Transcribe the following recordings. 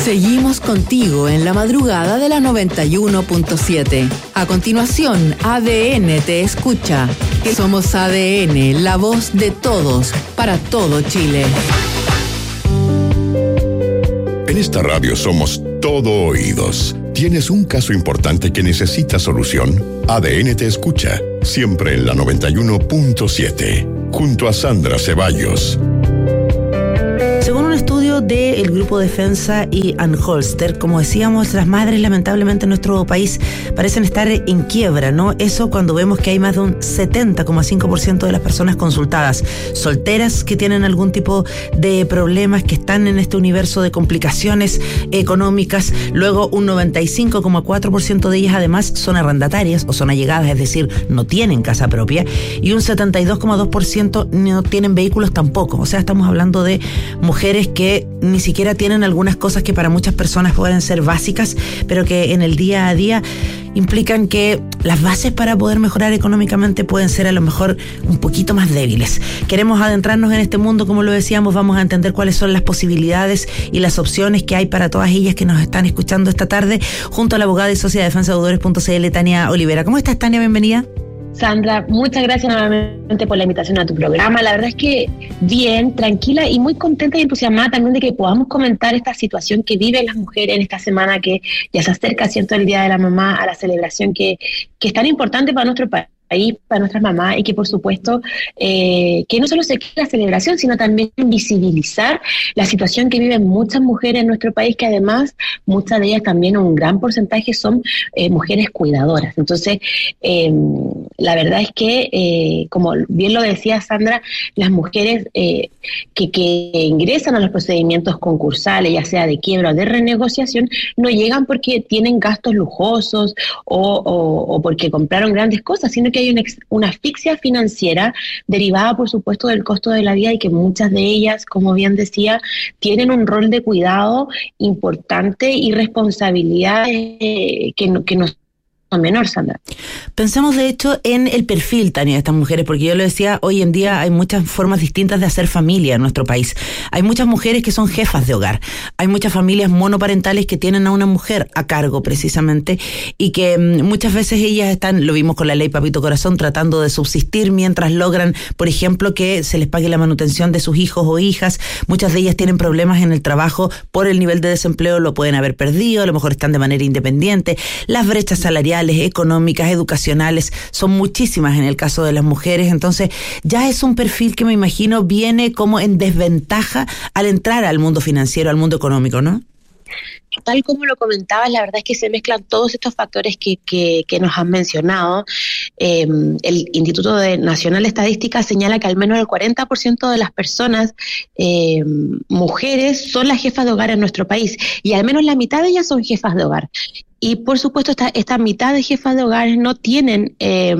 Seguimos contigo en la madrugada de la 91.7. A continuación, ADN te escucha. Somos ADN, la voz de todos, para todo Chile. En esta radio somos todo oídos. ¿Tienes un caso importante que necesita solución? ADN te escucha, siempre en la 91.7, junto a Sandra Ceballos. Según un estudio del Grupo Defensa y Anholster, como decíamos, las madres lamentablemente en nuestro país parecen estar en quiebra, ¿no? Eso cuando vemos que hay más de un 70,5% de las personas consultadas solteras que tienen algún tipo de problemas, que están en este universo de complicaciones económicas. Luego un 95,4% de ellas además son arrendatarias o son allegadas, es decir, no tienen casa propia, y un 72,2% no tienen vehículos tampoco. O sea, estamos hablando de mujeres que ni siquiera tienen algunas cosas que para muchas personas pueden ser básicas, pero que en el día a día implican que las bases para poder mejorar económicamente pueden ser a lo mejor un poquito más débiles. Queremos adentrarnos en este mundo, como lo decíamos, vamos a entender cuáles son las posibilidades y las opciones que hay para todas ellas que nos están escuchando esta tarde, junto a la abogada y socia de defensa de deudores.cl, Tania Olivera. ¿Cómo estás, Tania? Bienvenida. Sandra, muchas gracias nuevamente por la invitación a tu programa. La verdad es que bien, tranquila y muy contenta y entusiasmada también de que podamos comentar esta situación que viven las mujeres en esta semana que ya se acerca, ¿cierto?, el Día de la Mamá, a la celebración que es tan importante para nuestro país, para nuestras mamás, y que por supuesto que no solo se quede la celebración, sino también visibilizar la situación que viven muchas mujeres en nuestro país, que además muchas de ellas también, un gran porcentaje, son mujeres cuidadoras. Entonces la verdad es que como bien lo decía Sandra, las mujeres que ingresan a los procedimientos concursales, ya sea de quiebra o de renegociación, no llegan porque tienen gastos lujosos o porque compraron grandes cosas, sino que hay una asfixia financiera derivada, por supuesto, del costo de la vida, y que muchas de ellas, como bien decía, tienen un rol de cuidado importante y responsabilidad que no menor, Sandra. Pensemos de hecho en el perfil, Tania, de estas mujeres, porque yo lo decía, hoy en día hay muchas formas distintas de hacer familia en nuestro país. Hay muchas mujeres que son jefas de hogar, hay muchas familias monoparentales que tienen a una mujer a cargo precisamente, y que muchas veces ellas están, lo vimos con la ley Papito Corazón, tratando de subsistir mientras logran, por ejemplo, que se les pague la manutención de sus hijos o hijas. Muchas de ellas tienen problemas en el trabajo por el nivel de desempleo, lo pueden haber perdido, a lo mejor están de manera independiente. Las brechas salariales, económicas, educacionales, son muchísimas en el caso de las mujeres. Entonces ya es un perfil que me imagino viene como en desventaja al entrar al mundo financiero, al mundo económico, ¿no? Tal como lo comentabas, la verdad es que se mezclan todos estos factores que nos han mencionado. El Instituto Nacional de Estadística señala que al menos el 40% de las personas mujeres son las jefas de hogar en nuestro país, y al menos la mitad de ellas son jefas de hogar. Y por supuesto esta mitad de jefas de hogar no tienen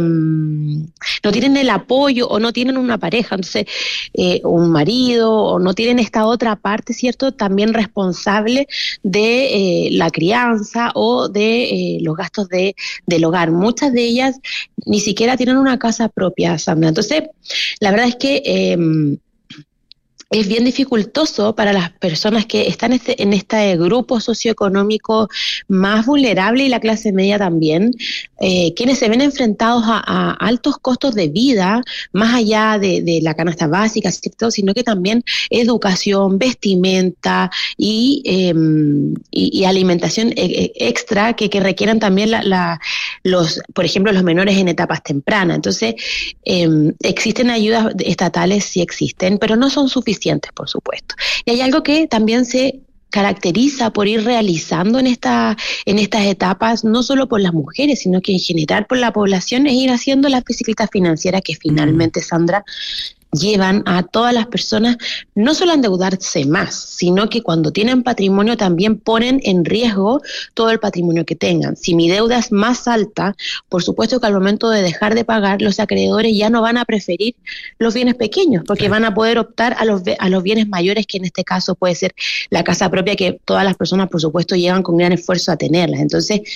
el apoyo, o no tienen una pareja, entonces un marido, o no tienen esta otra parte, ¿cierto?, también responsable de la crianza o de los gastos del hogar. Muchas de ellas ni siquiera tienen una casa propia, Sandra. Entonces, la verdad es que es bien dificultoso para las personas que están en este grupo socioeconómico más vulnerable, y la clase media también, quienes se ven enfrentados a altos costos de vida, más allá de la canasta básica, ¿cierto?, sino que también educación, vestimenta y alimentación extra que requieran también por ejemplo, los menores en etapas tempranas. Entonces, existen ayudas estatales, sí existen, pero no son suficientes, por supuesto. Y hay algo que también se caracteriza por ir realizando en estas etapas, no solo por las mujeres, sino que en general por la población, es ir haciendo las bicicletas financieras que finalmente, Sandra, llevan a todas las personas no solo a endeudarse más, sino que cuando tienen patrimonio también ponen en riesgo todo el patrimonio que tengan. Si mi deuda es más alta, por supuesto que al momento de dejar de pagar, los acreedores ya no van a preferir los bienes pequeños, porque van a poder optar a los bienes mayores, que en este caso puede ser la casa propia, que todas las personas, por supuesto, llegan con gran esfuerzo a tenerlas. Entonces,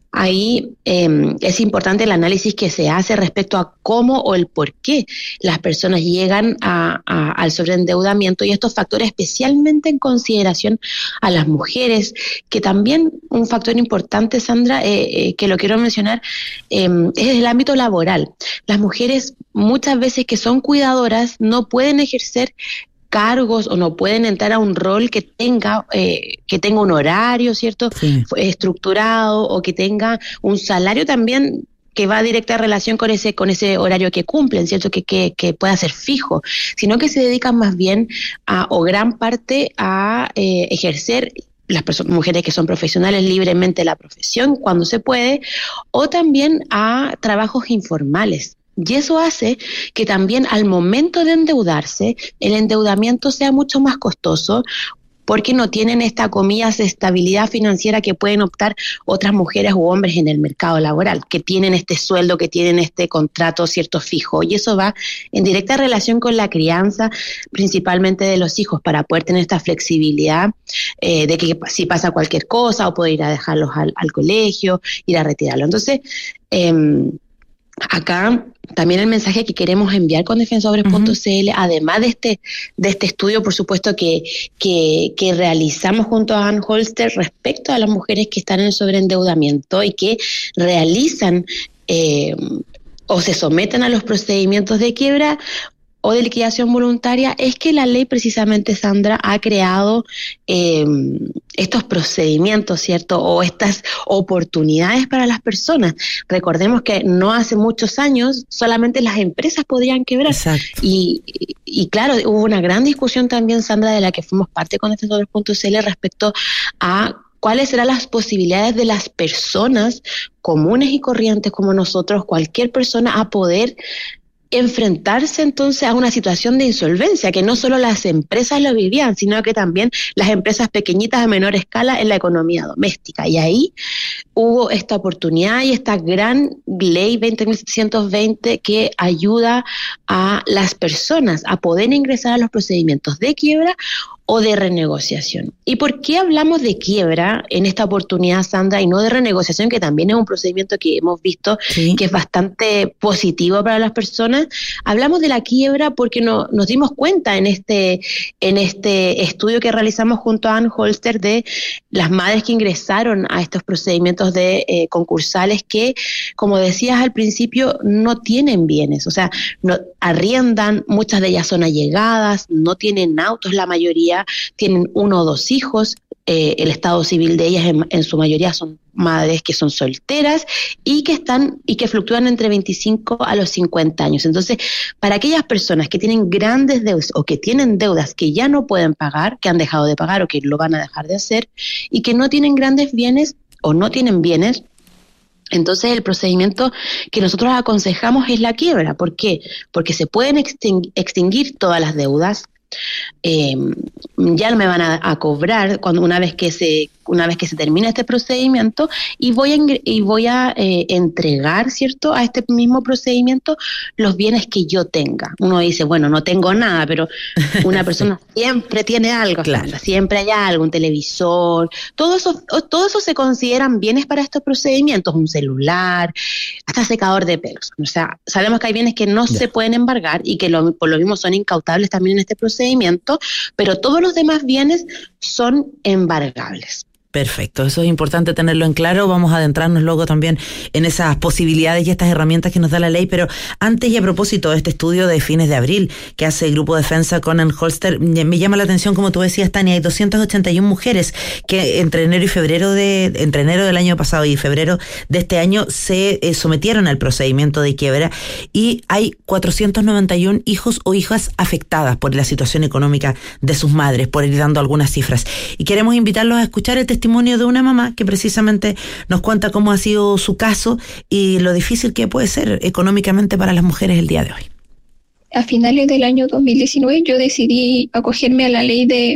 ahí es importante el análisis que se hace respecto a cómo o el por qué las personas llegan al sobreendeudamiento, y estos factores especialmente en consideración a las mujeres, que también un factor importante, Sandra, que lo quiero mencionar, es el ámbito laboral. Las mujeres muchas veces que son cuidadoras no pueden ejercer cargos o no pueden entrar a un rol que tenga un horario, ¿cierto? Sí. Estructurado, o que tenga un salario también que va a directa relación con ese horario que cumplen, ¿cierto? Que pueda ser fijo, sino que se dedican más bien o gran parte a ejercer, las mujeres que son profesionales, libremente la profesión cuando se puede, o también a trabajos informales. Y eso hace que también al momento de endeudarse, el endeudamiento sea mucho más costoso, porque no tienen esta, comillas, estabilidad financiera que pueden optar otras mujeres u hombres en el mercado laboral, que tienen este sueldo, que tienen este contrato, cierto, fijo. Y eso va en directa relación con la crianza, principalmente de los hijos, para poder tener esta flexibilidad de que si pasa cualquier cosa, o poder ir a dejarlos al colegio, ir a retirarlos. Entonces, acá también el mensaje que queremos enviar con Defensores.cl, además de este estudio, por supuesto, que realizamos junto a Ann Holster respecto a las mujeres que están en sobreendeudamiento y que realizan o se someten a los procedimientos de quiebra o de liquidación voluntaria, es que la ley precisamente, Sandra, ha creado estos procedimientos, ¿cierto? O estas oportunidades para las personas. Recordemos que no hace muchos años solamente las empresas podían quebrar. Exacto. Y claro, hubo una gran discusión también, Sandra, de la que fuimos parte con Defensores.cl respecto a cuáles serán las posibilidades de las personas comunes y corrientes como nosotros, cualquier persona, a poder enfrentarse entonces a una situación de insolvencia, que no solo las empresas lo vivían, sino que también las empresas pequeñitas a menor escala en la economía doméstica. Y ahí hubo esta oportunidad y esta gran ley 20.720 que ayuda a las personas a poder ingresar a los procedimientos de quiebra o de renegociación. ¿Y por qué hablamos de quiebra en esta oportunidad, Sandra, y no de renegociación, que también es un procedimiento que hemos visto que es bastante positivo para las personas? Hablamos de la quiebra porque nos dimos cuenta en este estudio que realizamos junto a Ann Holster de las madres que ingresaron a estos procedimientos de concursales que, como decías al principio, no tienen bienes, o sea, no arriendan, muchas de ellas son allegadas, no tienen autos, la mayoría tienen 1 o 2 hijos, el estado civil de ellas en su mayoría son madres que son solteras y que fluctúan entre 25 a los 50 años. Entonces, para aquellas personas que tienen grandes deudas o que tienen deudas que ya no pueden pagar, que han dejado de pagar o que lo van a dejar de hacer, y que no tienen grandes bienes o no tienen bienes, entonces el procedimiento que nosotros aconsejamos es la quiebra. ¿Por qué? Porque se pueden extinguir todas las deudas. Ya no me van a cobrar una vez que se termine este procedimiento, y voy a entregar, ¿cierto?, a este mismo procedimiento los bienes que yo tenga. Uno dice, bueno, no tengo nada, pero una persona siempre tiene algo, claro. Siempre hay algo, un televisor, todo eso se consideran bienes para estos procedimientos, un celular, hasta secador de pelos. O sea, sabemos que hay bienes que no se pueden embargar y que por lo mismo son incautables también en este procedimiento, pero todos los demás bienes son embargables. Perfecto, eso es importante tenerlo en claro. Vamos a adentrarnos luego también en esas posibilidades y estas herramientas que nos da la ley, pero antes y a propósito de este estudio de fines de abril que hace el Grupo Defensa con Ann Holster, me llama la atención, como tú decías, Tania, hay 281 mujeres que entre enero del año pasado y febrero de este año se sometieron al procedimiento de quiebra, y hay 491 hijos o hijas afectadas por la situación económica de sus madres, por ir dando algunas cifras. Y queremos invitarlos a escuchar el testimonio de una mamá que precisamente nos cuenta cómo ha sido su caso y lo difícil que puede ser económicamente para las mujeres el día de hoy. A finales del año 2019 yo decidí acogerme a la ley de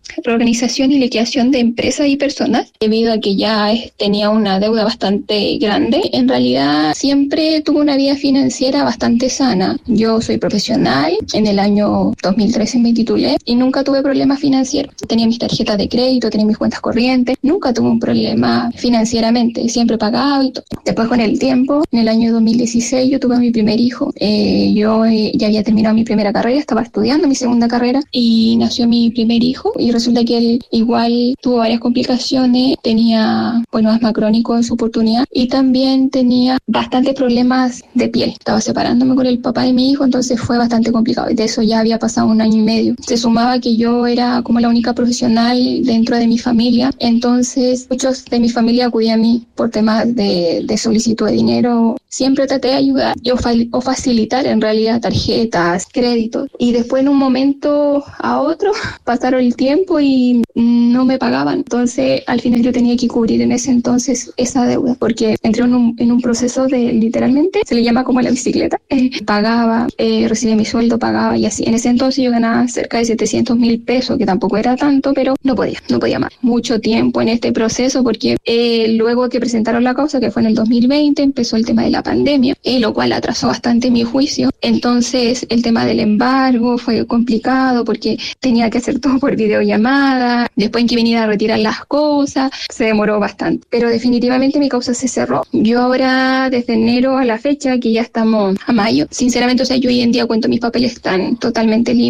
reorganización y liquidación de empresas y personas, debido a que ya tenía una deuda bastante grande. En realidad siempre tuve una vida financiera bastante sana. Yo soy profesional, en el año 2013 me titulé y nunca tuve problemas financieros. Tenía mis tarjetas de crédito, tenía mis cuentas corrientes, nunca tuve un problema financieramente, siempre pagaba y todo. Después, con el tiempo, en el año 2016 yo tuve a mi primer hijo. Yo ya había terminado mi primera carrera, estaba estudiando mi segunda carrera y nació mi primer hijo, y resulta que él igual tuvo varias complicaciones, tenía asma crónico en su oportunidad y también tenía bastantes problemas de piel. Estaba separándome con el papá de mi hijo, entonces fue bastante complicado. De eso ya había pasado 1 año y medio. Se sumaba que yo era como la única profesional dentro de mi familia, entonces muchos de mi familia acudían a mí por temas de solicitud de dinero. Siempre traté de ayudar o facilitar en realidad tarjetas, créditos, y después en un momento a otro pasaron el tiempo y no me pagaban. Entonces al final yo tenía que cubrir en ese entonces esa deuda, porque entré en un proceso de, literalmente, se le llama como la bicicleta. Pagaba, recibía mi sueldo, pagaba y así. En ese entonces yo ganaba cerca de 700.000 pesos, que tampoco era tanto, pero no podía más. Mucho tiempo en este proceso, porque luego que presentaron la causa, que fue en el 2020, empezó el tema de la pandemia, lo cual atrasó bastante mi juicio. Entonces el tema del embargo fue complicado porque tenía que hacer todo por videollamada, después en que venir a retirar las cosas, se demoró bastante, pero definitivamente mi causa se cerró. Yo ahora, desde enero a la fecha, que ya estamos a mayo, sinceramente, yo hoy en día cuento mis papeles, están totalmente limpios.